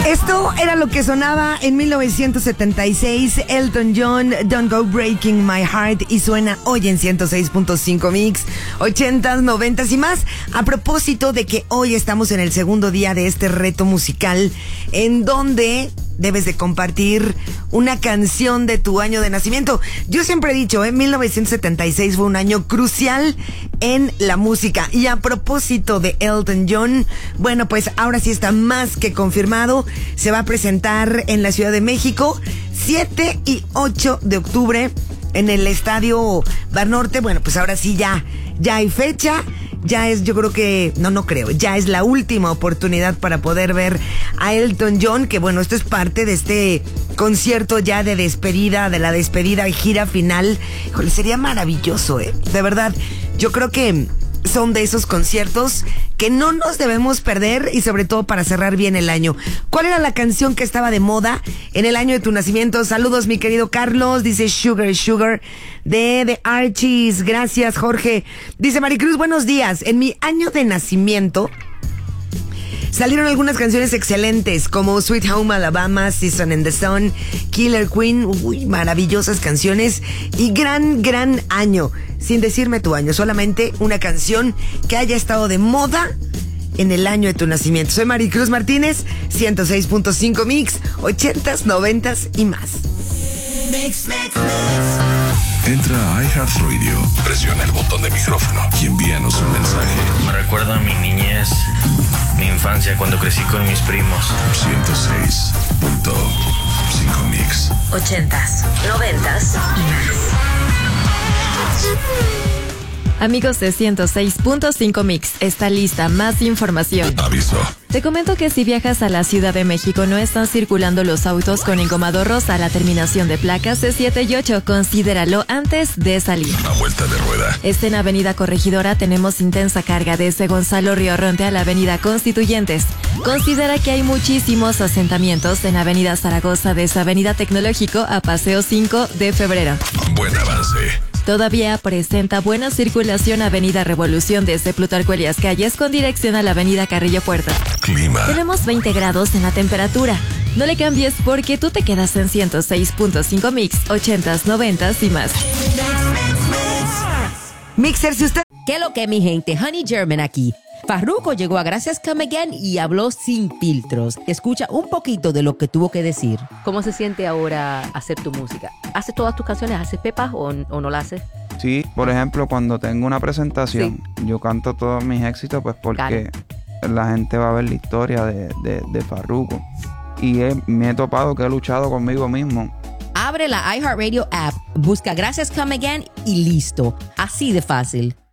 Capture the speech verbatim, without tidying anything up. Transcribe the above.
Esto era lo que sonaba en mil novecientos setenta y seis, Elton John, Don't Go Breaking My Heart, y suena hoy en ciento seis punto cinco Mix, ochentas, noventas y más. A propósito de que hoy estamos en el segundo día de este reto musical, en donde debes de compartir una canción de tu año de nacimiento. Yo siempre he dicho, ¿eh? mil novecientos setenta y seis fue un año crucial en la música. Y a propósito de Elton John, bueno, pues ahora sí está más que confirmado. Se va a presentar en la Ciudad de México siete y ocho de octubre en el Estadio Banorte. Bueno, pues ahora sí ya, ya hay fecha. Ya es, yo creo que, no, no creo, ya es la última oportunidad para poder ver a Elton John, que bueno, esto es parte de este concierto ya de despedida, de la despedida y gira final. Híjole, sería maravilloso, ¿eh? De verdad, yo creo que son de esos conciertos que no nos debemos perder, y sobre todo para cerrar bien el año. ¿Cuál era la canción que estaba de moda en el año de tu nacimiento? Saludos, mi querido Carlos. Dice Sugar Sugar de The Archies. Gracias, Jorge. Dice Maricruz, buenos días. En mi año de nacimiento salieron algunas canciones excelentes como Sweet Home Alabama, Season in the Sun, Killer Queen. Uy, maravillosas canciones. Y gran, gran año. Sin decirme tu año, solamente una canción que haya estado de moda en el año de tu nacimiento. Soy Maricruz Martínez, ciento seis punto cinco Mix, ochentas, noventas y más. Mix, mix, mix. Entra a iHeartRadio, presiona el botón de micrófono y envíanos un mensaje. Me recuerda a mi niñez, mi infancia cuando crecí con mis primos. ciento seis punto cinco Mix. Ochentas, noventas y más. Amigos de ciento seis punto cinco Mix, está lista más información. Aviso. Te comento que si viajas a la Ciudad de México no están circulando los autos con engomado rosa. La terminación de placas es siete y ocho. Considéralo antes de salir. A vuelta de rueda. Este en Avenida Corregidora tenemos intensa carga desde Gonzalo Riorronte a la Avenida Constituyentes. Considera que hay muchísimos asentamientos en Avenida Zaragoza desde Avenida Tecnológico a Paseo cinco de febrero. Buen avance. Todavía presenta buena circulación Avenida Revolución desde Plutarco Elías Calles con dirección a la Avenida Carrillo Puerto. Clima. Tenemos veinte grados en la temperatura. No le cambies porque tú te quedas en ciento seis punto cinco Mix, ochentas, noventas y más. Mixer, si usted... ¿Qué lo que, mi gente? Honey German aquí. Farruko llegó a Gracias Come Again y habló sin filtros. Escucha un poquito de lo que tuvo que decir. ¿Cómo se siente ahora hacer tu música? ¿Haces todas tus canciones? ¿Haces pepas o, o no la haces? Sí, por ejemplo, cuando tengo una presentación, sí, yo canto todos mis éxitos, pues porque claro, la gente va a ver la historia de, de, de Farruko. Y he, me he topado que he luchado conmigo mismo. Abre la iHeartRadio app, busca Gracias Come Again y listo. Así de fácil.